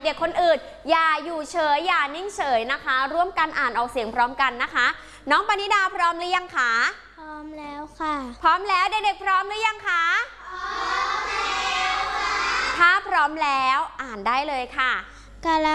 เด็กคนอื่นอย่าอยู่เฉยอย่านิ่งเฉยนะคะร่วมกันอ่านออกเสียงพร้อมกันนะคะน้องปณิดาพร้อมหรือยังคะพร้อมแล้วค่ะพร้อมแล้วเด็กๆพร้อมหรือยังคะพร้อมแล้วค่ะถ้าพร้อมแล้วอ่านได้เลยค่ะ